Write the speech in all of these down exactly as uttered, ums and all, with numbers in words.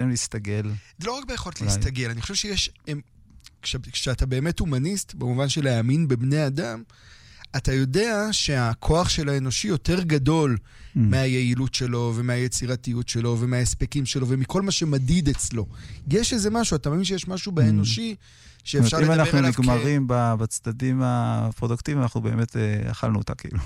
שלהם להסתגל. זה לא רק ביכולת להסתגל, אני חושב שיש, הם, כש, כשאתה באמת הומניסט, במובן של להאמין בבני אדם, אתה יודע שהכוח של האנושי יותר גדול mm. מהיעילות שלו, ומהיצירתיות שלו, ומההספקים שלו, ומכל מה שמדיד אצלו. יש איזה משהו, אתה מאמין שיש משהו באנושי, שאפשר לדבר עליו כ... אם אנחנו נגמרים בצדדים הפרודוקטיביים, אנחנו באמת אכלנו אותה כאילו.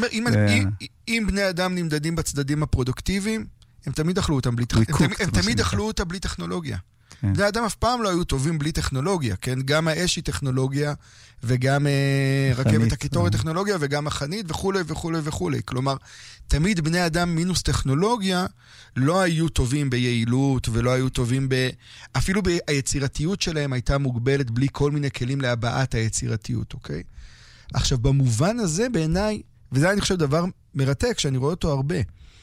אם בני אדם נמדדים בצדדים הפרודוקטיביים, הם תמיד אכלו אותם בלי טכנולוגיה. הם תמיד אכלו אותה בלי טכנולוגיה. בני האדם אף פעם לא היו טובים בלי טכנולוגיה, כן? גם האש היא טכנולוגיה, וגם רכבת הקיטור היא טכנולוגיה, וגם החנית וכו' וכו' וכו'. כלומר, תמיד בני אדם מינוס טכנולוגיה לא היו טובים ביעילות, ולא היו טובים ב... אפילו היצירתיות שלהם הייתה מוגבלת בלי כל מיני כלים להבעת היצירתיות, אוקיי? עכשיו, במובן הזה בעיניי, וזה אני חושב דבר מרתק, שאני רואה אותו הרבה,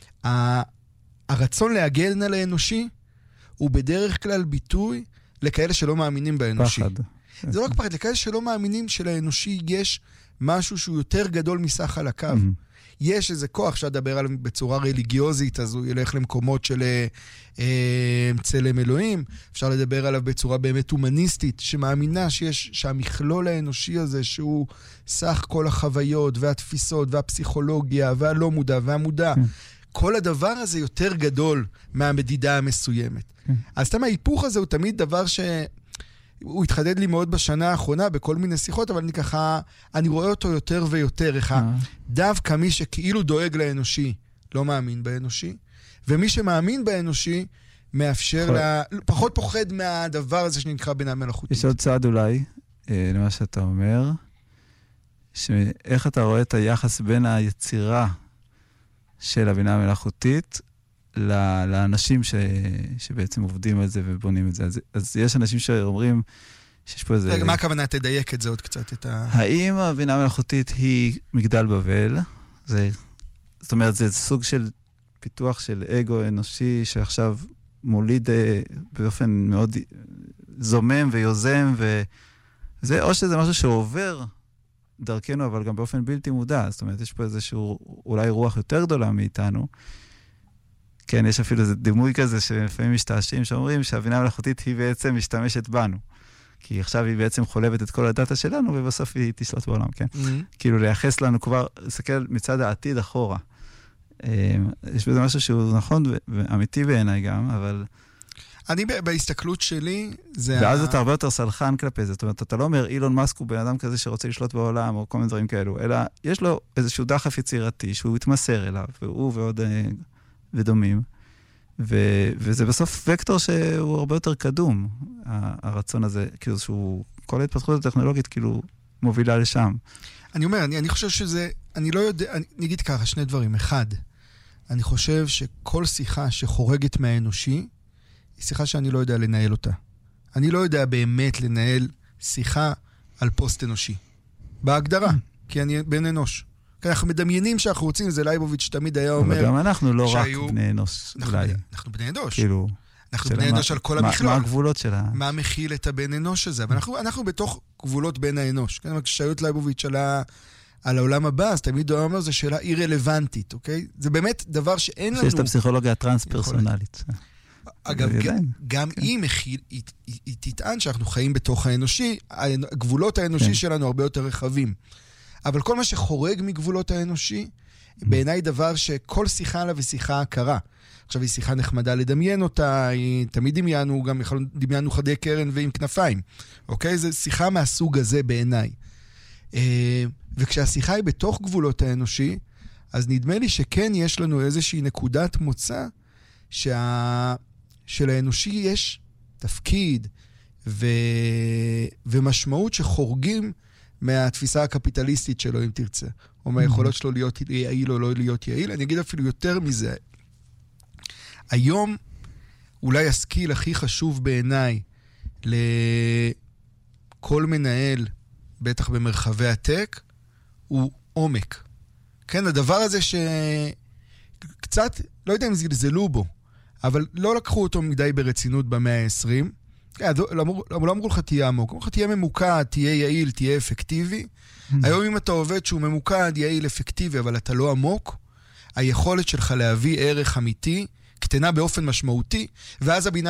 הרצון להגן על האנושי, הוא בדרך כלל ביטוי לכאלה שלא מאמינים באנושי. פחד. זה לא רק פחד, לכאלה שלא מאמינים שלאנושי יש משהו שהוא יותר גדול מסך על הקו. Mm-hmm. יש איזה כוח שאדבר עליו בצורה רליגיוזית, אז הוא ילך למקומות של אה, צלם אלוהים. אפשר לדבר עליו בצורה באמת הומניסטית, שמאמינה שיש, שהמכלול האנושי הזה, שהוא סך כל החוויות והתפיסות והפסיכולוגיה והלא מודע והמודע, mm-hmm. כל הדבר הזה יותר גדול מהמדידה המסוימת. אז סתם ההיפוך הזה הוא תמיד דבר שהוא התחדד לי מאוד בשנה האחרונה בכל מיני שיחות, אבל אני ככה, אני רואה אותו יותר ויותר, איך דווקא מי שכאילו דואג לאנושי לא מאמין באנושי, ומי שמאמין באנושי מאפשר לה, פחות פוחד מהדבר הזה שנקרא בינה מלאכותית. יש עוד צעד אולי, למה שאתה אומר, שאיך אתה רואה את היחס בין היצירה של הבינה המלאכותית לאנשים ש... שבעצם עובדים על זה ובונים את זה. אז, אז יש אנשים שאומרים שיש פה איזה... רגע, מה הכוונה? תדייק את זה עוד קצת. את ה... האם הבינה המלאכותית היא מגדל בבל? זה... זאת אומרת, זה סוג של פיתוח של אגו אנושי שעכשיו מוליד באופן מאוד זומם ויוזם, וזה, או שזה משהו שעובר דרכנו, אבל גם באופן בלתי מודע. זאת אומרת, יש פה איזשהו אולי רוח יותר גדולה מאיתנו, כן, יש אפילו איזה דימוי כזה שלפעמים משתעשים שאומרים שהבינה המלאכותית היא בעצם משתמשת בנו. כי עכשיו היא בעצם חולבת את כל הדאטה שלנו, ובסוף היא תשלוט בעולם, כן? Mm-hmm. כאילו לייחס לנו כבר, לסתכל מצד העתיד אחורה. יש בזה משהו שהוא נכון ואמיתי בעיניי גם, אבל... אני בהסתכלות שלי, זה... ואז ה... אתה הרבה יותר סלחן כלפי זה. זאת אומרת, אתה לא אומר, אילון מאסק הוא בן אדם כזה שרוצה לשלוט בעולם, או כל מיני דברים כאלו, אלא יש לו איזשהו דחף יצירתי, שהוא התמסר אליו, והוא ועוד... ודומים, ו- וזה בסוף וקטור שהוא הרבה יותר קדום, הרצון הזה, כאילו שהוא, כל ההתפתחות הטכנולוגית כאילו מובילה לשם. אני אומר, אני, אני חושב שזה, אני לא יודע, אני נגיד ככה, שני דברים. אחד, אני חושב שכל שיחה שחורגת מהאנושי, היא שיחה שאני לא יודע לנהל אותה. אני לא יודע באמת לנהל שיחה על פוסט אנושי. בהגדרה, כי אני בן אנוש. כי אנחנו מדמיינים שאנחנו רוצים, זה לייבוביץ' תמיד היה אומר... אבל גם אנחנו לא רק בני אנוש, אולי. אנחנו בני אנוש. כאילו... אנחנו בני אנוש על כל המכלול. מה הגבולות שלה? מה מכיל את הבן אנוש הזה? ואנחנו בתוך גבולות בין האנוש. כשהיית לייבוביץ' על העולם הבא, אז תמיד הוא אומר, זו שאלה אי-רלוונטית, אוקיי? זה באמת דבר שאין לנו... שיש את הפסיכולוגיה הטרנס-פרסונלית. אגב, גם היא תטען שאנחנו חיים בתוך האנושי, הגבולות האנושי שלנו הרבה יותר רחבים. אבל כל מה שחורג מגבולות האנושי, בעיניי דבר שכל שיחה עליו היא שיחה הכרה. עכשיו, היא שיחה נחמדה לדמיין אותה, היא תמיד דמיינו, גם דמיינו חדי קרן ועם כנפיים. אוקיי? זו שיחה מהסוג הזה בעיניי. וכשהשיחה היא בתוך גבולות האנושי, אז נדמה לי שכן יש לנו איזושהי נקודת מוצא, שה... שלאנושי יש תפקיד ו... ומשמעות שחורגים מהתפיסה הקפיטליסטית שלו, אם תרצה, או מהיכולות שלו להיות יעיל או לא להיות יעיל. אני אגיד אפילו יותר מזה. היום, אולי הסקיל הכי חשוב בעיניי לכל מנהל, בטח במרחבי הטק, הוא עומק. כן, הדבר הזה שקצת, לא יודע אם זלזלו בו, אבל לא לקחו אותו מדי ברצינות במאה ה-עשרים. לא אמרו לך תהיה עמוק, אמרו לך תהיה ממוקד, תהיה יעיל, תהיה אפקטיבי. היום אם אתה עובד שהוא ממוקד, יעיל, אפקטיבי, אבל אתה לא עמוק, היכולת שלך להביא ערך אמיתי, קטנה באופן משמעותי, ואז הבינה מלאכותית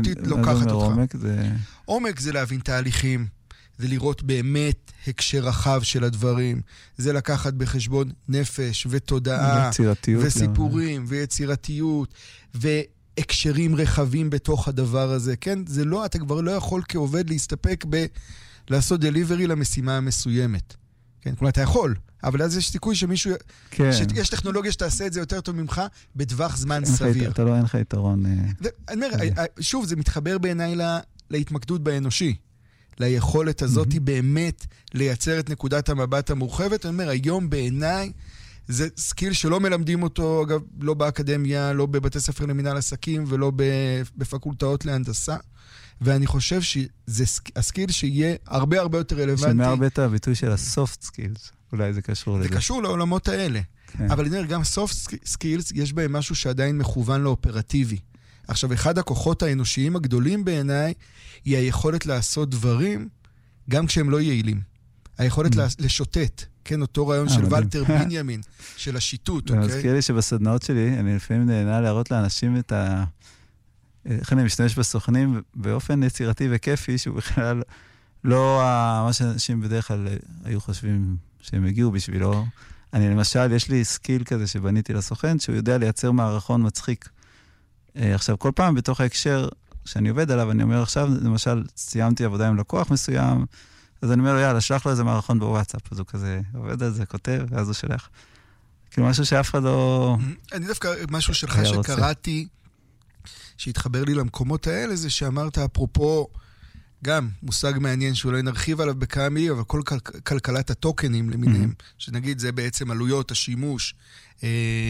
מלאכותית לוקחת אותך. עומק זה... עומק זה להבין תהליכים, זה לראות באמת הקשר רחב של הדברים, זה לקחת בחשבון נפש ותודעה, וסיפורים ויצירתיות, והקשרים רחבים בתוך הדבר הזה, כן? זה לא, אתה כבר לא יכול כעובד להסתפק ב... לעשות דליברי למשימה המסוימת. כן? כלומר, אתה יכול, אבל אז יש סיכוי שמישהו... כן. שיש טכנולוגיה שתעשה את זה יותר טוב ממך, בטווח זמן סביר. אתה לא, אין לך יתרון. אני אומר, שוב, זה מתחבר בעיניי להתמקדות באנושי. ליכולת הזאת היא באמת לייצר את נקודת המבט המורחבת. אני אומר, היום בעיניי זה סקיל שלא מלמדים אותו, אגב, לא באקדמיה, לא בבתי ספר למנהל עסקים ולא בפקולטאות להנדסה. ואני חושב שזה הסקיל שיהיה הרבה הרבה יותר רלוונטי. שומע הרבה את הביטוי של הסופט סקילס. אולי זה קשור לזה. זה קשור לעולמות האלה. כן. אבל אני אומר, גם סופט סקילס, יש בהם משהו שעדיין מכוון לאופרטיבי. עכשיו, אחד הכוחות האנושיים הגדולים בעיניי, היא היכולת לעשות דברים, גם כשהם לא יעילים. היכולת לשוטט, כן, אותו רעיון של ולטר בנימין, של השיטוט, אוקיי? זה מזכיר לי שבסדנאות שלי, אני לפעמים נהנה להראות לאנשים את ה... איך אני משתמש בסוכנים באופן יצירתי וכיפי, שהוא בכלל לא מה שאנשים בדרך כלל היו חושבים שהם הגיעו בשבילו. אני למשל, יש לי סקיל כזה שבניתי לסוכן, שהוא יודע לייצר מערכון מצחיק. עכשיו, כל פעם בתוך ההקשר שאני עובד עליו, אני אומר עכשיו, למשל, סיימתי עבודה עם לקוח מסוים, אז אני אומר לו, יאללה, שלח לו איזה מערכון בוואטסאפ, אז הוא כזה עובד על זה, כותב, ואז הוא שלח. כאילו משהו שאף אחד לא... אני דווקא, משהו שלך שקראתי, שהתחבר לי למקומות האלה, זה שאמרת, אפרופו, גם מושג מעניין שאולי נרחיב עליו בכמה מילים, אבל כל כל, כלכלת הטוקנים למיניהם, mm-hmm. שנגיד זה בעצם עלויות השימוש אה,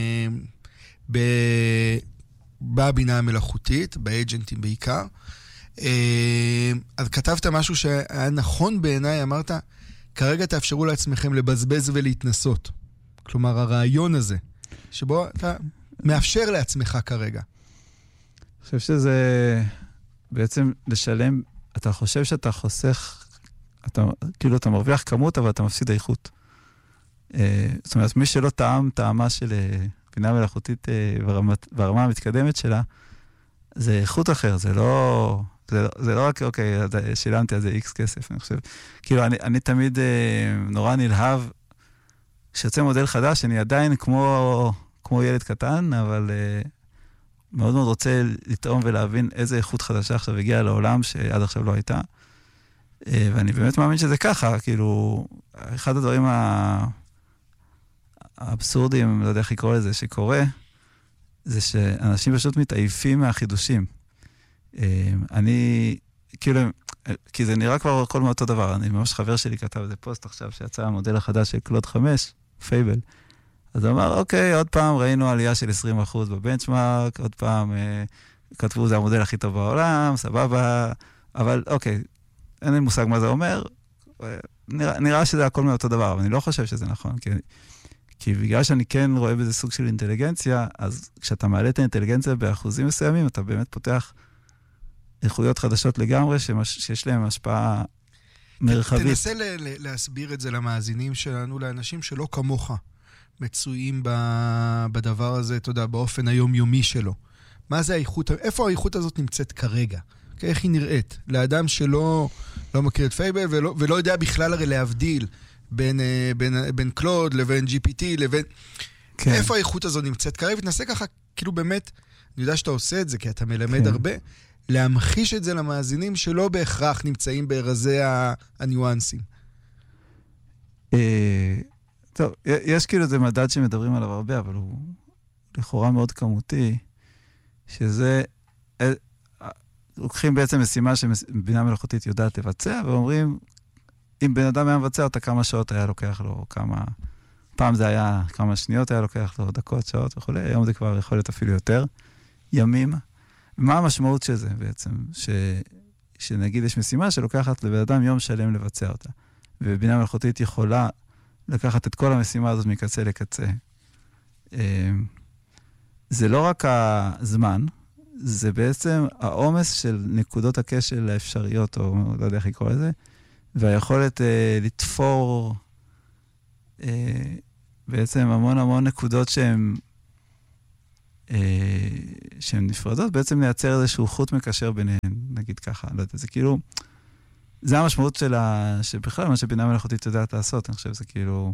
ב, בבינה המלאכותית, באג'נטים בעיקר. אה, אז כתבת משהו שהיה נכון בעיניי, אמרת, כרגע תאפשרו לעצמכם לבזבז ולהתנסות. כלומר, הרעיון הזה, שבו אתה מאפשר לעצמך כרגע. אני חושב שזה בעצם לשלם, אתה חושב שאתה חוסך, אתה, כאילו אתה מרוויח כמות, אבל אתה מפסיד איכות. זאת אומרת, מי שלא טעם טעמה של בינה מלאכותית ברמה המתקדמת שלה, זה איכות אחר, זה לא, זה, זה לא רק, אוקיי, שילמתי על זה איקס כסף, אני חושב. כאילו, אני, אני תמיד נורא נלהב, שיוצא מודל חדש, אני עדיין כמו, כמו ילד קטן, אבל... מאוד מאוד רוצה לטעום ולהבין איזה איכות חדשה עכשיו הגיעה לעולם שעד עכשיו לא הייתה. ואני באמת מאמין שזה ככה, כאילו, אחד הדברים האבסורדים, לא יודע איך לקרוא לזה, שקורה, זה שאנשים פשוט מתעייפים מהחידושים. אני, כאילו, כי זה נראה כבר הכל מאותו דבר, אני ממש חבר שלי כתב איזה פוסט עכשיו שיצא המודל החדש של קלוד חמש, פייבל, אז הוא אמר, אוקיי, עוד פעם ראינו עלייה של עשרים אחוז בבנצ'מרק, עוד פעם אה, כתבו, זה המודל הכי טוב בעולם, סבבה, אבל אוקיי, אין לי מושג מה זה אומר, נראה, נראה שזה הכל מאותו דבר, אבל אני לא חושב שזה נכון, כי, כי בגלל שאני כן רואה בזה סוג של אינטליגנציה, אז כשאתה מעלה את האינטליגנציה באחוזים מסוימים, אתה באמת פותח איכויות חדשות לגמרי, שמש, שיש להם השפעה מרחבית. תנסה ל- ל- להסביר את זה למאזינים שלנו, לאנשים שלא כמוך. מצויים בדבר הזה, אתה יודע, באופן היומיומי שלו. מה זה האיכות, איפה האיכות הזאת נמצאת כרגע? איך היא נראית? לאדם שלא לא מכיר את פייבל ולא, ולא יודע בכלל הרי להבדיל בין, בין, בין קלוד לבין ג'י פי טי לבין... כן. איפה האיכות הזאת נמצאת כרגע? ותנסה ככה, כאילו באמת, אני יודע שאתה עושה את זה, כי אתה מלמד כן. הרבה, להמחיש את זה למאזינים שלא בהכרח נמצאים ברזי הניואנסים. אה... טוב, יש כאילו איזה מדד שמדברים עליו הרבה, אבל הוא לכאורה מאוד כמותי, שזה, לוקחים בעצם משימה שבינה מלאכותית יודעת לבצע, ואומרים, אם בן אדם היה מבצע אותה, כמה שעות היה לוקח לו, כמה, פעם זה היה כמה שניות היה לוקח לו, דקות, שעות וכו', היום זה כבר יכול להיות אפילו יותר, ימים. מה המשמעות של זה בעצם? ש, שנגיד יש משימה שלוקחת לבן אדם יום שלם לבצע אותה, ובינה מלאכותית יכולה לקחת את כל המשימה הזאת מקצה לקצה. זה לא רק הזמן, זה בעצם העומס של נקודות הקשר לאפשריות, או לא יודע איך לקרוא לזה, והיכולת לתפור בעצם המון המון נקודות שהן שהן נפרדות, בעצם לייצר איזשהו חוט מקשר ביניהן. נגיד ככה, לא יודע, זה כאילו, זה המשמעות של ה... שבכלל מה שבינה מלאכותית יודעת לעשות, אני חושב, זה כאילו...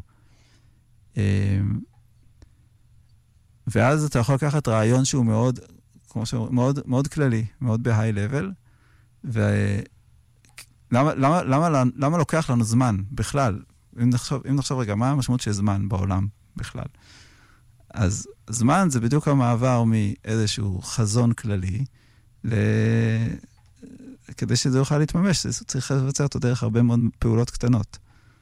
ואז אתה יכול לקחת רעיון שהוא מאוד, כמו שאומרים, מאוד, מאוד כללי, מאוד בהיי לבל, ולמה, למה, למה, למה לוקח לנו זמן בכלל? אם נחשוב, אם נחשוב רגע, מה המשמעות של זמן בעולם בכלל? אז זמן זה בדיוק המעבר מאיזשהו חזון כללי, ל... כדי שזה יוכל להתממש, זה צריך לבצע אותו דרך הרבה מאוד פעולות קטנות.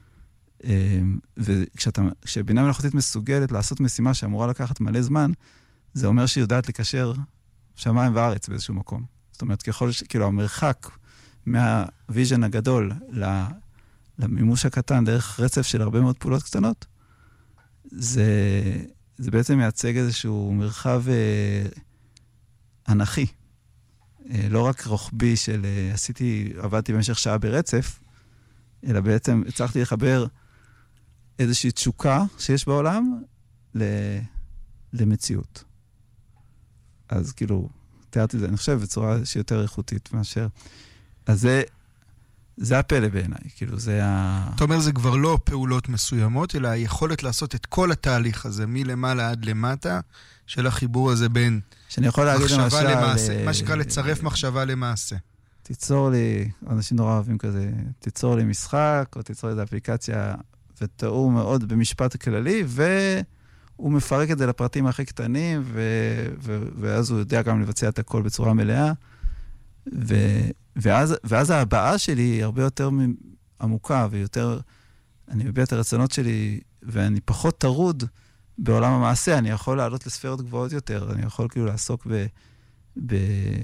וכשבינה מלאכותית מסוגלת לעשות משימה שאמורה לקחת מלא זמן, זה אומר שהיא יודעת לקשר שמיים וארץ באיזשהו מקום. זאת אומרת, ככל ש... כאילו, המרחק מהוויז'ן הגדול למימוש הקטן דרך רצף של הרבה מאוד פעולות קטנות, זה, זה בעצם מייצג איזשהו מרחב אה, אנכי. אה, לא רק רוחבי של אה, עשיתי, עבדתי במשך שעה ברצף, אלא בעצם הצלחתי לחבר איזושהי תשוקה שיש בעולם ל... למציאות. אז כאילו, תיארתי את זה, אני חושב, בצורה שהיא יותר איכותית מאשר. אז זה, זה הפלא בעיניי, כאילו זה ה... אתה אומר, זה כבר לא פעולות מסוימות, אלא היכולת לעשות את כל התהליך הזה, מלמעלה עד למטה, של החיבור הזה בין שאני יכול להגיד מחשבה למשל, למעשה, ל... מה שנקרא לצרף מחשבה למעשה. תיצור לי, אנשים נורא אוהבים כזה, תיצור לי משחק, או תיצור לי אפליקציה, ותאור מאוד במשפט כללי, והוא מפרק את זה לפרטים הכי קטנים, ו... ו... ואז הוא יודע גם לבצע את הכל בצורה מלאה, ו... ואז, ואז ההבאה שלי היא הרבה יותר עמוקה, ויותר, אני מביע את הרצונות שלי, ואני פחות טרוד בעולם המעשה, אני יכול לעלות לספרות גבוהות יותר, אני יכול כאילו לעסוק ב... ב...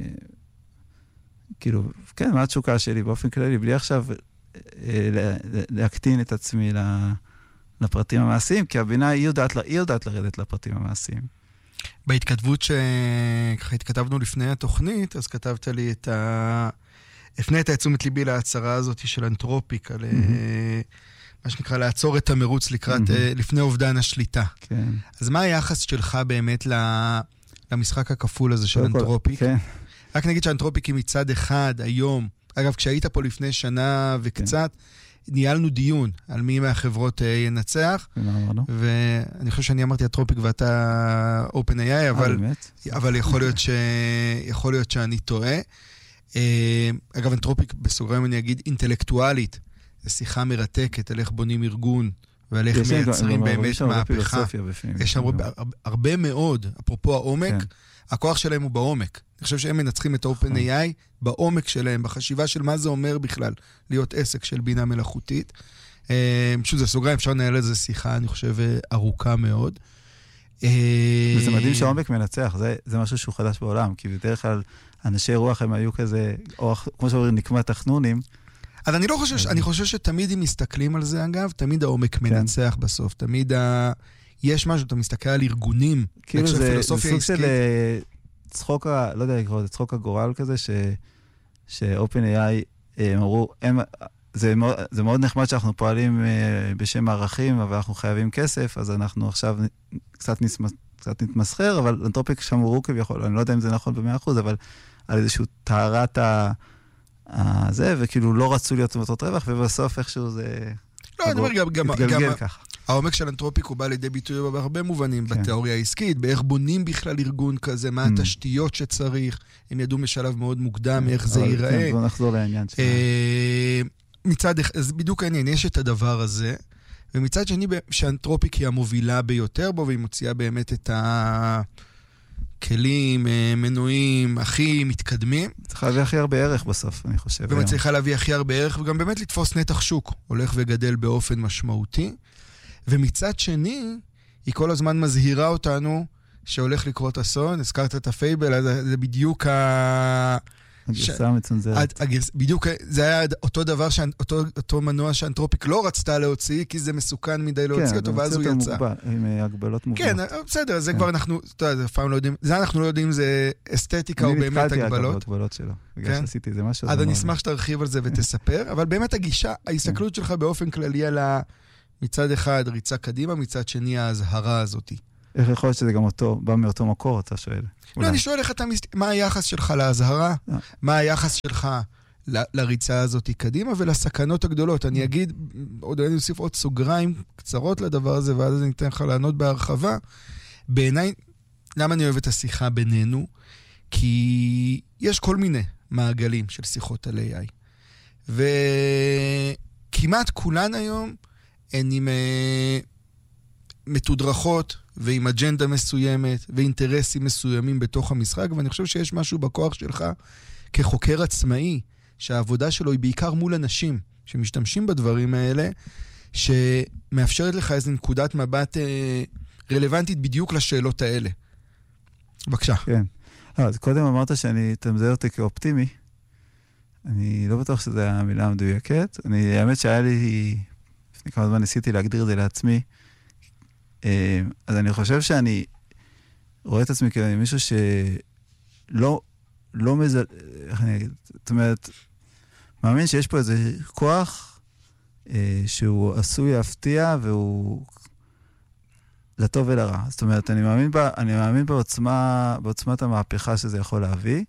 כאילו, כן, מה התשוקה שלי באופן כללי, בלי עכשיו להקטין את עצמי לפרטים המעשיים, כי הבינה היא יודעת, היא יודעת לרדת לפרטים המעשיים. בהתכתבות שככה התכתבנו לפני התוכנית, אז כתבת לי את ה... הפנית את תשומת ליבי להצהרה הזאת של אנתרופיק, על מה שנקרא לעצור את המרוץ לקראת, לפני אובדן השליטה. כן. אז מה היחס שלך באמת למשחק הכפול הזה של אנתרופיק? כן. רק נגיד שאנתרופיק היא מצד אחד היום, אגב, כשהיית פה לפני שנה וקצת, ניהלנו דיון על מי מהחברות ינצח, ואני חושב שאני אמרתי אנתרופיק ואתה OpenAI, אבל, אבל יכול להיות ש... יכול להיות שאני טועה. אגב, אנתרופיק בסוגריים אני אגיד אינטלקטואלית, זו שיחה מרתקת על איך בונים ארגון, ועל איך מייצרים באמת מהפכה. יש שם הרבה מאוד, אפרופו העומק, הכוח שלהם הוא בעומק. אני חושב שהם מנצחים את OpenAI בעומק שלהם, בחשיבה של מה זה אומר בכלל להיות עסק של בינה מלאכותית. פשוט זה סוגריים, אפשר לנהל איזו שיחה, אני חושב, ארוכה מאוד. וזה מדהים שהעומק מנצח, זה, זה משהו שהוא חדש בעולם, כי בדרך כלל אנשי רוח הם היו כזה, או כמו שאומרים, נקמת תחנונים. אז אני לא חושב, אני חושב שתמיד אם מסתכלים על זה, אגב, תמיד העומק מנצח בסוף, תמיד ה... יש משהו, אתה מסתכל על ארגונים, כאילו זה סוג של צחוק, לא יודע לקרוא, זה צחוק הגורל כזה, ש-OpenAI אמרו, זה מאוד נחמד שאנחנו פועלים בשם הערכים, אבל אנחנו חייבים כסף, אז אנחנו עכשיו קצת נתמסחר, אבל אנתרופיק שם הוא כביכול, אני לא יודע אם זה נכון ב-מאה אחוז, אבל על איזשהו טהרת הזה, וכאילו לא רצו להיות מטרות רווח, ובסוף איכשהו זה התגלגל ככה. העומק של אנתרופיק הוא בא לידי ביטוי בהרבה מובנים, בתיאוריה העסקית, באיך בונים בכלל ארגון כזה, מה התשתיות שצריך, הם ידעו משלב מאוד מוקדם, איך זה ייראה. בוא נחזור לעניין שלנו. מצד, אז בדיוק העניין, יש את הדבר הזה, ומצד שני, שאנתרופיק היא המובילה ביותר בו, והיא מוציאה באמת את הכלים, מנועים, הכי מתקדמים. צריכה להביא הכי הרבה ערך בסוף, אני חושב. ומצליחה להביא הכי הרבה ערך, וגם באמת לתפוס נתח שוק, הולך וגדל באופן משמעותי. ומצד שני, היא כל הזמן מזהירה אותנו שהולך לקרות אסון, הזכרת את הפייבל, זה בדיוק ה... הגרסה המצונזרת. בדיוק, זה היה אותו דבר, אותו מנוע שאנתרופיק לא רצתה להוציא, כי זה מסוכן מדי להוציא אותו, ואז הוא יצא. כן, עם הגבלות מוגבלות. כן, בסדר, זה כבר אנחנו, אתה יודע, פעם לא יודעים, זה אנחנו לא יודעים אם זה אסתטיקה או באמת הגבלות. אני נתקלתי הגבלות שלו, בגלל שעשיתי איזה משהו. אז אני אשמח שתרחיב על זה ותספר, אבל באמת הגישה, ההסתכלות שלך באופן כללי על מצד אחד ריצה קדימה, מצד שני ההזהרה הזאת. איך יכול להיות שזה גם אותו, בא מאותו מקור, אתה שואל? לא, אני שואל איך אתה, מה היחס שלך להזהרה, מה היחס שלך לריצה הזאת קדימה, ולסכנות הגדולות. אני אגיד, עוד אני אוסיף עוד סוגריים קצרות לדבר הזה, ואז אני אתן לך לענות בהרחבה. בעיניי, למה אני אוהב את השיחה בינינו? כי יש כל מיני מעגלים של שיחות על איי איי. וכמעט כולן היום הן עם מתודרכות ועם אג'נדה מסוימת ואינטרסים מסוימים בתוך המשחק, ואני חושב שיש משהו בכוח שלך כחוקר עצמאי, שהעבודה שלו היא בעיקר מול אנשים שמשתמשים בדברים האלה, שמאפשרת לך איזו נקודת מבט אה, רלוונטית בדיוק לשאלות האלה. בבקשה. כן. אז קודם אמרת שאני תמזהה אותי כאופטימי. אני לא בטוח שזו המילה המדויקת. אני, האמת שהיה לי, לפני כמה זמן ניסיתי להגדיר את זה לעצמי. אז אני חושב שאני רואה את עצמי כמישהו שלא, לא מזל... איך אני אגיד? זאת אומרת, מאמין שיש פה איזה כוח אה, שהוא עשוי להפתיע והוא לטוב ולרע. זאת אומרת, אני מאמין, בה, אני מאמין בעוצמה, בעוצמת המהפכה שזה יכול להביא,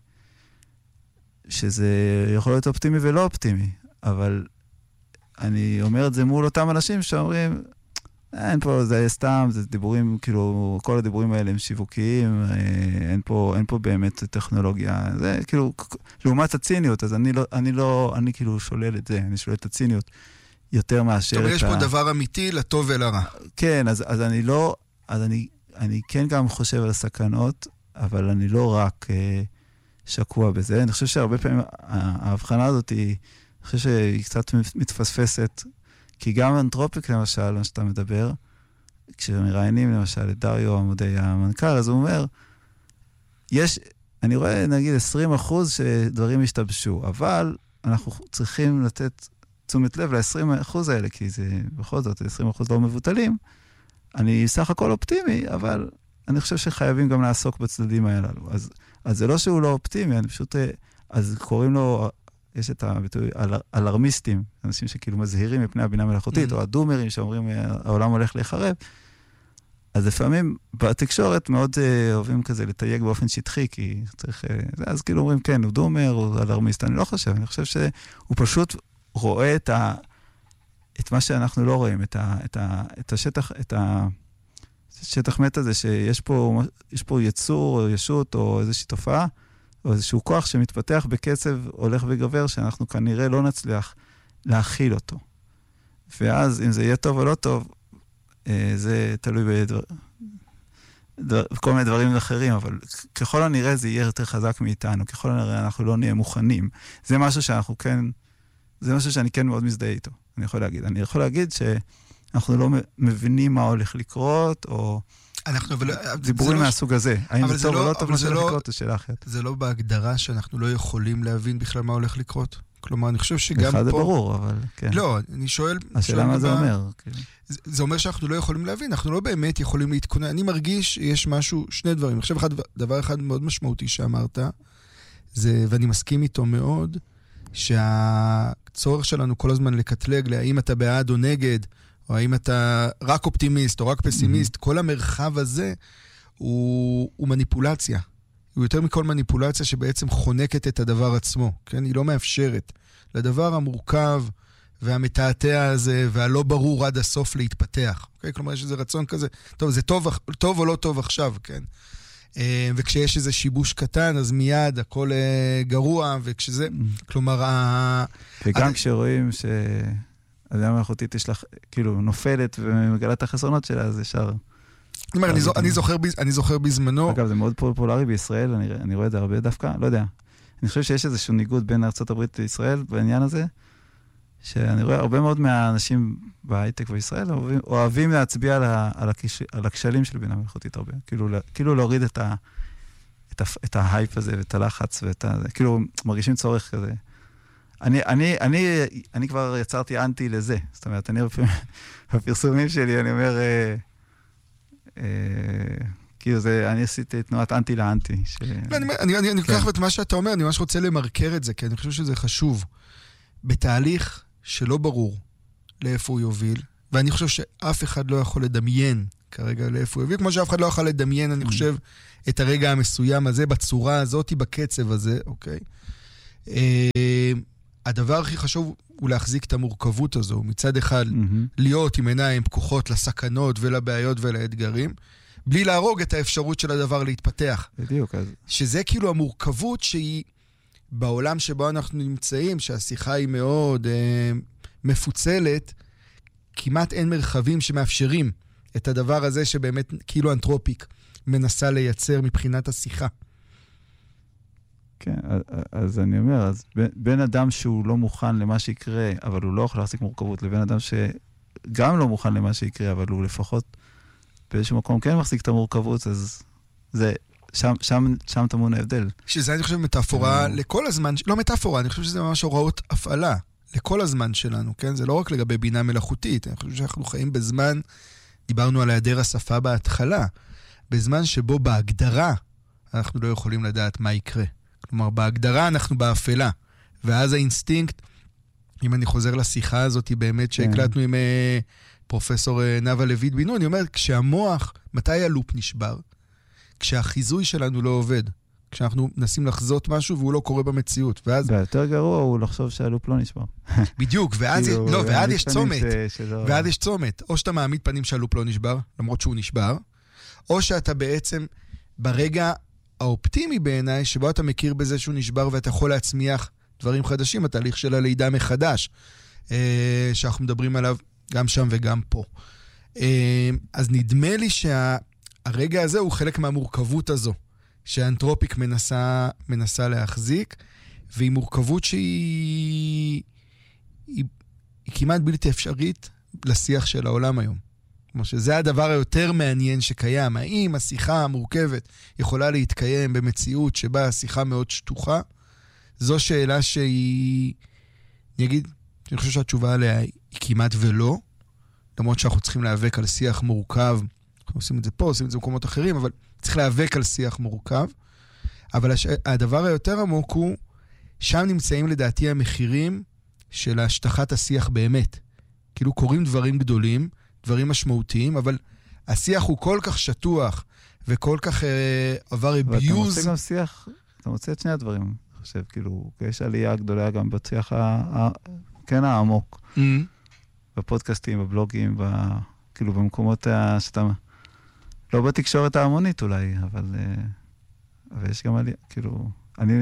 שזה יכול להיות אופטימי ולא אופטימי, אבל אני אומר את זה מול אותם אנשים שאומרים, אין פה, זה סתם, זה דיבורים, כאילו, כל הדיבורים האלה הם שיווקיים, אין פה, אין פה באמת טכנולוגיה, זה כאילו, לעומת הציניות, אז אני לא, אני לא, אני כאילו שולל את זה, אני שולל את הציניות יותר מאשר את ה... זאת אומרת, יש פה דבר אמיתי לטוב ולרע. כן, אז, אז אני לא, אז אני, אני כן גם חושב על הסכנות, אבל אני לא רק אה, שקוע בזה. אני חושב שהרבה פעמים ההבחנה הזאת היא, אני חושב שהיא קצת מתפספסת, כי גם אנתרופיק למשל, מה שאתה מדבר, כשמראיינים למשל את דריו עמודי המנכ"ל, אז הוא אומר, יש, אני רואה נגיד עשרים אחוז שדברים השתבשו, אבל אנחנו צריכים לתת תשומת לב ל-עשרים אחוז האלה, כי זה בכל זאת עשרים אחוז לא מבוטלים. אני סך הכל אופטימי, אבל אני חושב שחייבים גם לעסוק בצדדים האלה. אז, אז זה לא שהוא לא אופטימי, אני פשוט, אז קוראים לו, יש את הביטוי, אלרמיסטים, אנשים שכאילו מזהירים מפני הבינה מלאכותית, או הדומרים שאומרים, העולם הולך להיחרב. אז לפעמים בתקשורת מאוד אוהבים כזה לתייג באופן שטחי, כי צריך, אז כאילו אומרים, כן, הוא דומר, הוא אלרמיסט. אני לא חושב, אני חושב שהוא פשוט רואה את ה... את מה שאנחנו לא רואים, את ה, את ה, את השטח, את השטח מת הזה, שיש פה, יש פה יצור או ישות או איזושהי תופעה, או איזשהו כוח שמתפתח בקצב הולך וגבר, שאנחנו כנראה לא נצליח להכיל אותו. ואז, אם זה יהיה טוב או לא טוב, זה תלוי בדבר, דבר, כל מיני דברים אחרים, אבל ככל הנראה זה יהיה יותר חזק מאיתנו, ככל הנראה אנחנו לא נהיה מוכנים. זה משהו שאנחנו כן, זה משהו שאני כן מאוד מזדהה איתו. אני יכול להגיד. אני יכול להגיד שאנחנו לא מבינים מה הולך לקרות, או דיבורים מהסוג הזה. האם זה טוב או לא טוב מה שהולך לקרות, זה שאלה אחרת. זה לא בהגדרה שאנחנו לא יכולים להבין בכלל מה הולך לקרות. כלומר, אני חושב שגם פה... אחד זה ברור, אבל כן. לא, אני שואל... השאלה מה זה אומר. זה אומר שאנחנו לא יכולים להבין, אנחנו לא באמת יכולים להתכונן. אני מרגיש שיש משהו, שני דברים. אני חושב דבר אחד מאוד משמעותי שאמרת, ואני מסכים איתו מאוד, שהצורך שלנו כל הזמן לקטלג להאם אתה בעד או נגד, או האם אתה רק אופטימיסט או רק פסימיסט, כל המרחב הזה הוא, הוא מניפולציה. הוא יותר מכל מניפולציה שבעצם חונקת את הדבר עצמו, כן? היא לא מאפשרת לדבר המורכב והמתעתע הזה והלא ברור עד הסוף להתפתח. אוקיי? כלומר, יש איזה רצון כזה, טוב, זה טוב, טוב או לא טוב עכשיו, כן? וכשיש איזה שיבוש קטן, אז מיד הכל גרוע, וכשזה, כלומר... וגם כשרואים שהבינה מלאכותית יש לך, כאילו, נופלת ומגלה את החסרונות שלה, אז ישר... אני זוכר בזמנו... אגב, זה מאוד פופולרי בישראל, אני רואה את זה הרבה דווקא, לא יודע. אני חושב שיש איזשהו ניגוד בין ארצות הברית לישראל בעניין הזה, שאני רואה הרבה מאוד מהאנשים בהייטק בישראל אוהבים להצביע על הכשלים של בינה מלאכותית הרבה. כאילו להוריד את ההייפ הזה ואת הלחץ ואת זה. כאילו מרגישים צורך כזה. אני כבר יצרתי אנטי לזה. זאת אומרת, אני בפרסומים שלי, אני אומר, כאילו זה, אני עשיתי תנועת אנטי לאנטי. אני לוקח את מה שאתה אומר, אני ממש רוצה למרקר את זה, כי אני חושב שזה חשוב. בתהליך שלא ברור לאיפה הוא יוביל, ואני חושב שאף אחד לא יכול לדמיין כרגע לאיפה הוא הביא, כמו שאף אחד לא יכול לדמיין, אני חושב, את הרגע המסוים הזה, בצורה הזאת, בקצב הזה, אוקיי? הדבר הכי חשוב הוא להחזיק את המורכבות הזו, מצד אחד, להיות עם עיניים פקוחות לסכנות ולבעיות ולאתגרים, בלי להרוג את האפשרות של הדבר להתפתח. בדיוק. שזה כאילו המורכבות שהיא בעולם שבו אנחנו נמצאים, שהשיחה היא מאוד אה, מפוצלת, כמעט אין מרחבים שמאפשרים את הדבר הזה שבאמת כאילו אנתרופיק מנסה לייצר מבחינת השיחה. כן, אז אני אומר, אז בין אדם שהוא לא מוכן למה שיקרה, אבל הוא לא יכול להחזיק מורכבות, לבין אדם שגם לא מוכן למה שיקרה, אבל הוא לפחות באיזשהו מקום כן מחזיק את המורכבות, אז זה, שם, שם, שם תמון ההבדל. שזה אני חושב מטאפורה לכל הזמן, לא מטאפורה, אני חושב שזה ממש הוראות הפעלה לכל הזמן שלנו, כן? זה לא רק לגבי בינה מלאכותית, אני חושב שאנחנו חיים בזמן, דיברנו על היעדר השפה בהתחלה, בזמן שבו בהגדרה אנחנו לא יכולים לדעת מה יקרה. כלומר, בהגדרה אנחנו באפלה, ואז האינסטינקט, אם אני חוזר לשיחה הזאת, היא באמת שהקלטנו עם פרופסור נאוה לויט בן נון, אני אומר, כשהמוח, מתי הלופ נשבר? כשהחיזוי שלנו לא עובד, כשאנחנו מנסים לחזות משהו והוא לא קורה במציאות, ואז... יותר גרוע הוא לחשוב שהלופ לא נשבר. בדיוק, ואז לא, ואז יש צומת, ואז יש צומת, או שאתה מעמיד פנים שהלופ לא נשבר, למרות שהוא נשבר, או שאתה בעצם ברגע האופטימי בעיניי, שבו אתה מכיר בזה שהוא נשבר ואתה יכול להצמיח דברים חדשים, התהליך של הלידה מחדש, שאנחנו מדברים עליו גם שם וגם פה. אז נדמה לי שהרגע הזה הוא חלק מהמורכבות הזו, שהאנתרופיק מנסה, מנסה להחזיק, והיא מורכבות שהיא היא, היא כמעט בלתי אפשרית לשיח של העולם היום. כמו שזה הדבר היותר מעניין שקיים. האם השיחה המורכבת יכולה להתקיים במציאות שבה השיחה מאוד שטוחה? זו שאלה שהיא, אני אגיד, אני חושב שהתשובה עליה היא כמעט ולא, למרות שאנחנו צריכים להיאבק על שיח מורכב, אנחנו עושים את זה פה, עושים את זה במקומות אחרים, אבל צריך להיאבק על שיח מורכב. אבל הש... הדבר היותר עמוק הוא, שם נמצאים לדעתי המחירים של השטחת השיח באמת. כאילו קוראים דברים גדולים, דברים משמעותיים, אבל השיח הוא כל כך שטוח, וכל כך אה, עבר אביוז. ואתה מוצא גם שיח, אתה מוצא את שני הדברים, אני חושב, כאילו, יש עלייה גדולה גם בשיח, ה, ה, כן העמוק, mm-hmm. בפודקאסטים, בבלוגים, ב, כאילו, במקומות ה, שאתה, לא בתקשורת ההמונית אולי, אבל, אה, אבל יש גם עלייה, כאילו, אני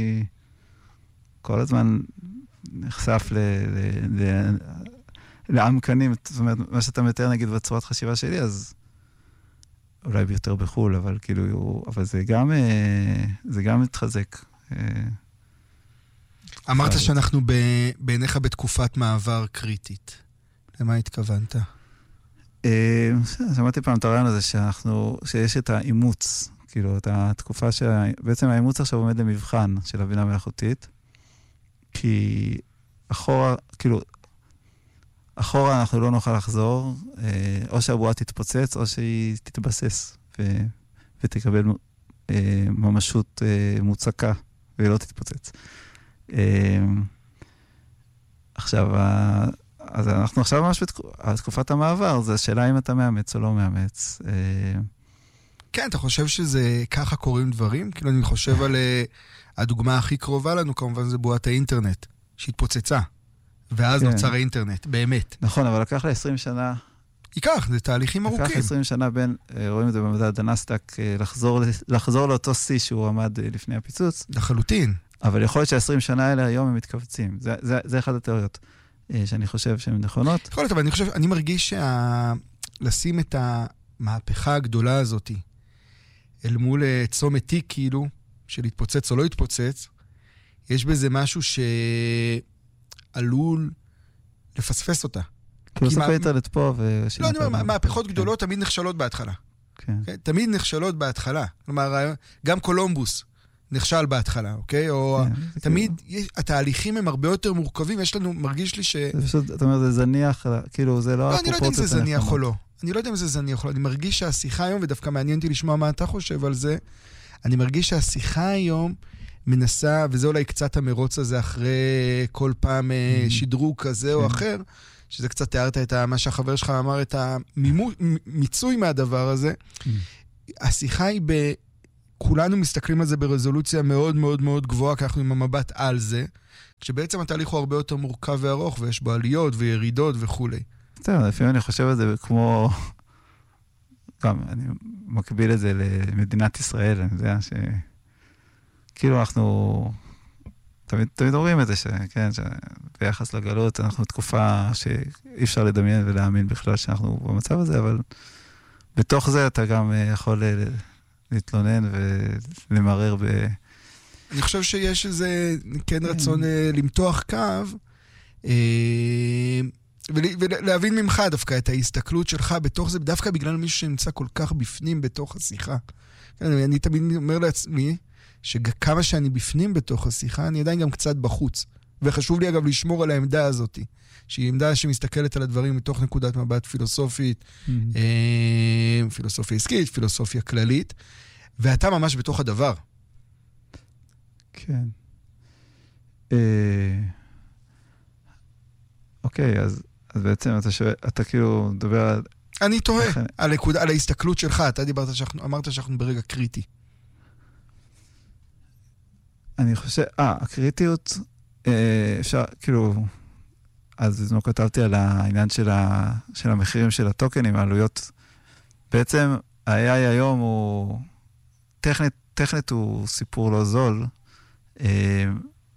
כל הזמן נחשף ל... ל, ל לעמקנים, זאת אומרת, מה שאתה מתאר נגיד בצורת חשיבה שלי, אז אולי ביותר בחול, אבל כאילו, אבל זה גם, זה גם מתחזק. אמרת שאנחנו בעיניך בתקופת מעבר קריטית. למה התכוונת? שמעתי פעם את הרעיון הזה שאנחנו, שיש את האימוץ, כאילו, את התקופה שבעצם האימוץ עכשיו עומד למבחן של הבינה מלאכותית, כי אחורה, כאילו, אחורה אנחנו לא נוכל לחזור, או שהבועה תתפוצץ, או שהיא תתבסס, ו... ותקבל ממשות מוצקה, ולא תתפוצץ. עכשיו, אז אנחנו עכשיו ממש בתקופת המעבר, זה השאלה אם אתה מאמץ או לא מאמץ. כן, אתה חושב שזה ככה קוראים דברים? כאילו אני חושב על הדוגמה הכי קרובה לנו, כמובן זה בועת האינטרנט, שהתפוצצה. ואז כן. נוצר האינטרנט, באמת. נכון, אבל לקח ל-עשרים שנה... ייקח, זה תהליכים ארוכים. לקח ל-עשרים שנה בין, רואים את זה במדד הנסדק, לחזור, לחזור לאותו סי שהוא עמד לפני הפיצוץ. לחלוטין. אבל יכול להיות ש-עשרים שנה האלה היום הם מתכווצים. זה, זה, זה אחד התיאוריות שאני חושב שהן נכונות. יכול להיות, אבל אני חושב, אני מרגיש שה... לשים את המהפכה הגדולה הזאת אל מול צומת תיק, כאילו, של התפוצץ או לא התפוצץ, יש בזה משהו ש... עלול לפספס אותה. כאילו סוף האינטרנט פה ו... לא, אני אומר, מהפכות גדולות תמיד נכשלות בהתחלה. תמיד נכשלות בהתחלה. כלומר, גם קולומבוס נכשל בהתחלה, אוקיי? או תמיד, התהליכים הם הרבה יותר מורכבים, יש לנו, מרגיש לי ש... אתה אומר, זה זניח, כאילו, זה לא... לא, אני לא יודע אם זה זניח או לא. אני לא יודע אם זה זניח או לא. אני מרגיש שהשיחה היום, ודווקא מעניין אותי לשמוע מה אתה חושב על זה, אני מרגיש שהשיחה היום מנסה, וזה אולי קצת המרוץ הזה אחרי כל פעם שדרוג כזה או אחר, שזה קצת תיארת את מה שהחבר שלך אמר, את המיצוי מהדבר הזה. השיחה היא ב... כולנו מסתכלים על זה ברזולוציה מאוד מאוד מאוד גבוהה, כי אנחנו עם המבט על זה, כשבעצם התהליך הוא הרבה יותר מורכב וארוך, ויש בו עליות וירידות וכו'. טוב, לפעמים אני חושב על זה כמו... גם, אני מקביל את זה למדינת ישראל, אני יודע ש... כאילו אנחנו... תמיד, תמיד אומרים את זה, שכן, שביחס לגלות, אנחנו תקופה שאי אפשר לדמיין ולהאמין בכלל שאנחנו במצב הזה, אבל בתוך זה אתה גם יכול להתלונן ולמרר ב... אני חושב שיש איזה, כן רצון למתוח קו, ולהבין ממך דווקא את ההסתכלות שלך בתוך זה, דווקא בגלל מישהו שנמצא כל כך בפנים בתוך השיחה. אני תמיד אומר לעצמי, שכמה שאני בפנים בתוך השיחה, אני עדיין גם קצת בחוץ. וחשוב לי אגב לשמור על העמדה הזאת, שהיא עמדה שמסתכלת על הדברים מתוך נקודת מבט פילוסופית, פילוסופיה עסקית, פילוסופיה כללית, ואתה ממש בתוך הדבר. כן. אוקיי, אז בעצם אתה כאילו מדבר על... אני תוהה על ההסתכלות שלך, אתה דיברת, אמרת שאנחנו ברגע קריטי. אני חושב, אה, הקריטיות, אה, אפשר, כאילו, אז בזמן כתבתי על העניין של, ה, של המחירים של הטוקנים, העלויות. בעצם, ה-איי איי היום הוא, טכנית, טכנית הוא סיפור לא זול, אה,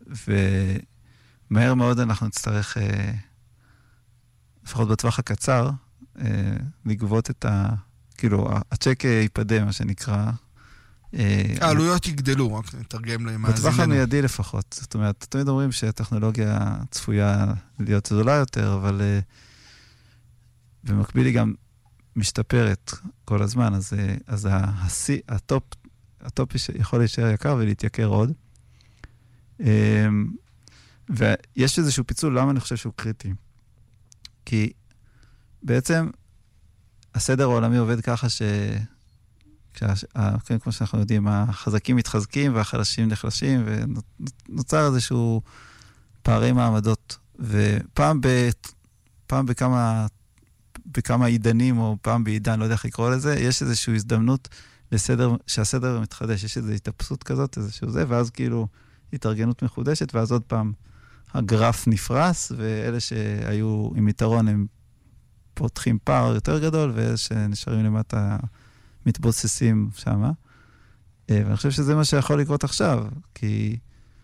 ומהר מאוד אנחנו נצטרך, אה, לפחות בטווח הקצר, אה, לגבות את ה, כאילו, הצ'ק ייפדה, מה שנקרא, העלויות יגדלו, רק נתרגם למאזיננו. בטווח המיידי לפחות. זאת אומרת, תמיד אומרים שהטכנולוגיה צפויה להיות זולה יותר, אבל במקביל היא גם משתפרת כל הזמן, אז, אז השיא, הטופ, הטופ יכול להישאר יקר ולהתייקר עוד. ויש איזשהו פיצול, למה אני חושב שהוא קריטי? כי בעצם הסדר העולמי עובד ככה ש... כמו שאנחנו יודעים, החזקים מתחזקים והחלשים נחלשים, ונוצר איזשהו פערי מעמדות. ופעם ב, פעם בכמה, בכמה עידנים, או פעם בעידן, לא יודע איך לקרוא לזה, יש איזושהי הזדמנות לסדר, שהסדר מתחדש, יש איזו התאפסות כזאת, איזשהו זה, ואז כאילו התארגנות מחודשת, ואז עוד פעם הגרף נפרס, ואלה שהיו עם יתרון הם פותחים פער יותר גדול, ואלה שנשארים למטה מתבוססים שמה. ואני חושב שזה מה שיכול לקרות עכשיו, כי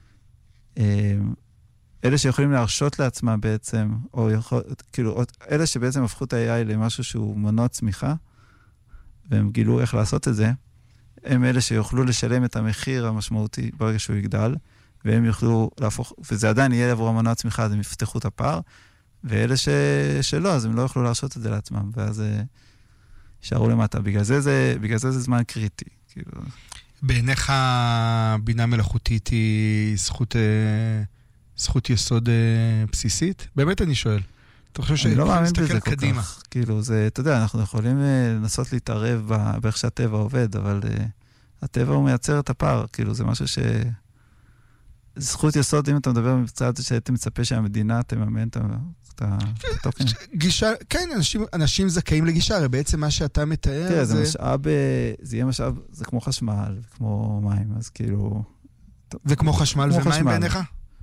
אלה שיכולים להרשות לעצמם בעצם, או יכול, כאילו, אלה שבעצם הפכו את ה-איי איי למשהו שהוא מנוע צמיחה, והם גילו איך לעשות את זה, הם אלה שיוכלו לשלם את המחיר המשמעותי ברגע שהוא יגדל, והם יוכלו להפוך, וזה עדיין יהיה עבור המנוע צמיחה, אז הם יפתחו את הפער, ואלה ש... שלא, אז הם לא יוכלו להרשות את זה לעצמם, ואז יישארו למטה. בגלל זה זה, בגלל זה זה זמן קריטי. כאילו... בעיניך בינה מלאכותית היא זכות, זכות יסוד בסיסית? באמת אני שואל. אתה חושב אני לא מאמין בזה כל כך. כאילו, זה, אתה יודע, אנחנו יכולים לנסות להתערב באיך שהטבע עובד, אבל הטבע הוא מייצר את הפער. כאילו, זה משהו ש... זכות יסוד, אם אתה מדבר מבצעת, שהייתי מצפה שהמדינה תממן את הטוקן. גישה, כן, אנשים, אנשים זכאים לגישה, הרי בעצם מה שאתה מתאר זה... זה משאב, זה יהיה משאב, זה כמו חשמל, כמו מים, אז כאילו... וכמו חשמל ומים בעיניך?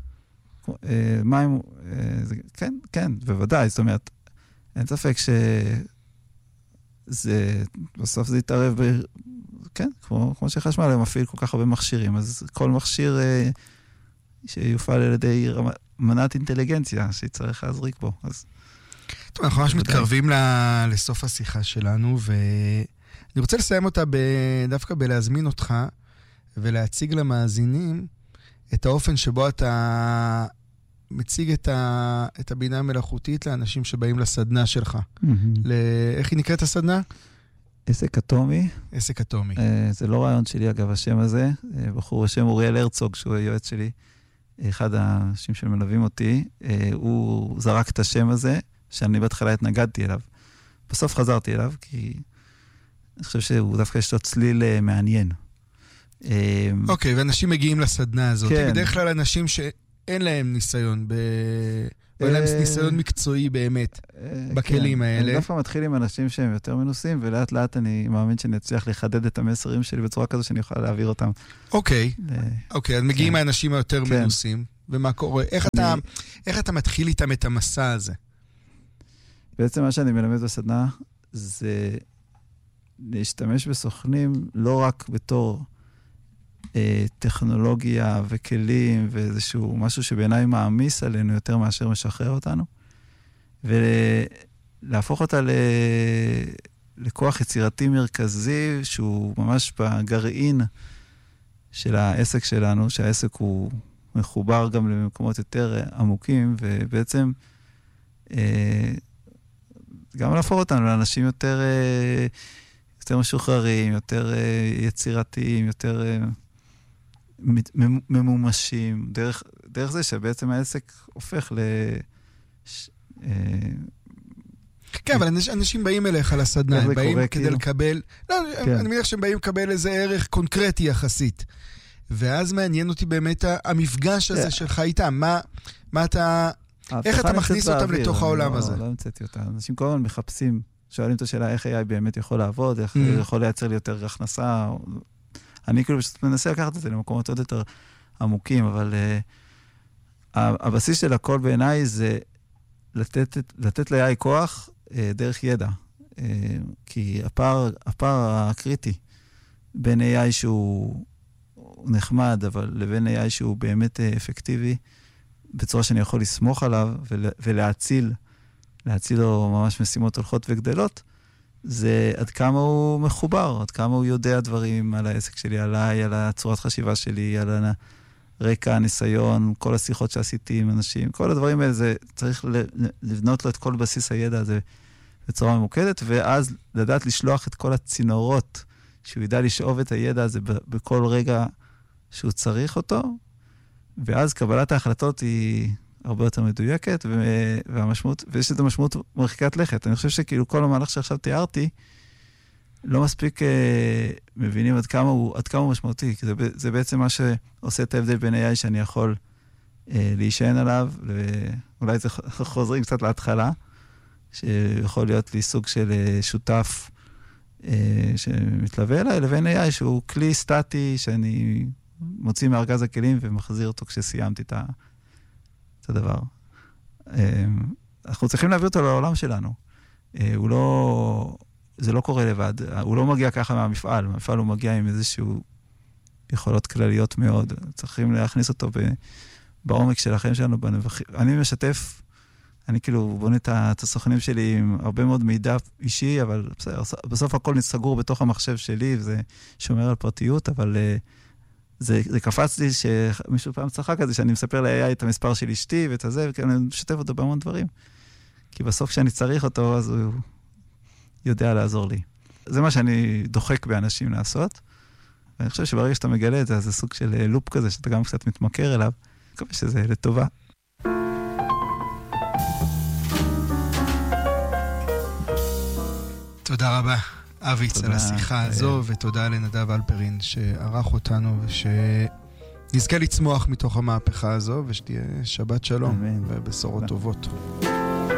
מים, כן, כן, בוודאי, זאת אומרת, אין ספק שזה, בסוף זה יתערב, כן, כמו שחשמל מפעיל כל כך הרבה מכשירים, אז כל מכשיר... שיופעל על ידי מנת אינטליגנציה שיצטרך להזריק בו. אז... טוב, אנחנו ממש מתקרבים לסוף השיחה שלנו, ואני רוצה לסיים אותה דווקא בלהזמין אותך, ולהציג למאזינים את האופן שבו אתה מציג את, ה... את הבינה המלאכותית לאנשים שבאים לסדנה שלך. ל... איך היא נקראת הסדנה? עסק אטומי. עסק אטומי. זה לא רעיון שלי, אגב, השם הזה. בחור בשם אוריאל הרצוג, שהוא היועץ שלי. אחד האנשים שמלווים אותי, הוא זרק את השם הזה, שאני בהתחלה התנגדתי אליו. בסוף חזרתי אליו, כי אני חושב שהוא דווקא יש לו צליל מעניין. אוקיי, ואנשים מגיעים לסדנה הזאת. בדרך כלל אנשים שאין להם ניסיון או אין להם ניסיון מקצועי באמת בכלים האלה. אני דווקא מתחיל עם אנשים שהם יותר מנוסים, ולאט לאט אני מאמין שאני אצליח לחדד את המסרים שלי בצורה כזו שאני אוכל להעביר אותם. אוקיי, אוקיי, אז מגיעים האנשים היותר מנוסים, ומה קורה? איך אתה מתחיל איתם את המסע הזה? בעצם מה שאני מלמד בסדנה, זה להשתמש בסוכנים לא רק בתור אה, טכנולוגיה וכלים ואיזשהו משהו שבעיניי מעמיס עלינו יותר מאשר משחרר אותנו, ולהפוך אותה ל... לכוח יצירתי מרכזי שהוא ממש בגרעין של העסק שלנו, שהעסק הוא מחובר גם למקומות יותר עמוקים, ובעצם אה, גם להפוך אותנו לאנשים יותר... אה, יותר משוחררים, יותר uh, יצירתיים, יותר uh, ממומשים, דרך, דרך זה שבעצם העסק הופך ל... ש, uh, כן, אבל אנשים, אנשים באים אליך לסדנה, הם באים כדי כאילו? לקבל... לא, כן. אני מניח שהם באים לקבל איזה ערך קונקרטי יחסית. ואז מעניין אותי באמת המפגש הזה yeah. שלך איתם. מה, מה אתה... איך אתה מכניס אותם באוויר, לתוך העולם לא, הזה? לא המצאתי אותם. אנשים כל הזמן מחפשים... שואלים את השאלה איך איי איי באמת יכול לעבוד, איך הוא יכול לייצר לי יותר הכנסה. אני כאילו פשוט מנסה לקחת את זה למקומות עוד יותר עמוקים, אבל הבסיס של הכל בעיניי זה לתת ל-איי איי כוח דרך ידע. כי הפער הקריטי בין איי איי שהוא נחמד, אבל לבין איי איי שהוא באמת אפקטיבי, בצורה שאני יכול לסמוך עליו ולהציל להציל לו ממש משימות הולכות וגדלות, זה עד כמה הוא מחובר, עד כמה הוא יודע דברים על העסק שלי, עליי, על הצורת חשיבה שלי, על הרקע, הניסיון, כל השיחות שעשיתי עם אנשים, כל הדברים האלה, זה צריך לבנות לו את כל בסיס הידע הזה בצורה ממוקדת, ואז לדעת לשלוח את כל הצינורות, שהוא ידע לשאוב את הידע הזה בכל רגע שהוא צריך אותו, ואז קבלת ההחלטות היא... הרבה יותר מדויקת, והמשמעות, ויש את המשמעות מרחיקת לכת. אני חושב שכאילו כל המהלך שעכשיו תיארתי, לא מספיק אה, מבינים עד כמה הוא, עד כמה הוא משמעותי, כי זה, זה בעצם מה שעושה את ההבדל בין איי איי שאני יכול אה, להישען עליו, ואולי זה חוזרים קצת להתחלה, שיכול להיות לי סוג של אה, שותף אה, שמתלווה אליי, לבין איי איי שהוא כלי סטטי, שאני מוציא מארגז הכלים ומחזיר אותו כשסיימתי את ה... את הדבר. אנחנו צריכים להביא אותו לעולם שלנו. הוא לא, זה לא קורה לבד. הוא לא מגיע ככה מהמפעל. המפעל הוא מגיע עם איזשהו יכולות כלליות מאוד. צריכים להכניס אותו בעומק של החיים שלנו. אני משתף, אני כאילו בונה את הסוכנים שלי עם הרבה מאוד מידע אישי, אבל בסוף הכל סגור בתוך המחשב שלי, וזה שומר על פרטיות, אבל... זה, זה קפץ לי שמישהו פעם צחק על זה, שאני מספר ל-איי איי את המספר של אשתי ואת הזה, וכאילו אני משתף אותו בהמון דברים. כי בסוף כשאני צריך אותו, אז הוא יודע לעזור לי. זה מה שאני דוחק באנשים לעשות. ואני חושב שברגע שאתה מגלה את זה, זה סוג של לופ כזה, שאתה גם קצת מתמכר אליו. אני מקווה שזה לטובה. תודה רבה. אביץ, על השיחה הזו, ותודה לנדב אלפרין שערך אותנו, ושנזכה לצמוח מתוך המהפכה הזו, ושתהיה שבת שלום ובשורות טובות.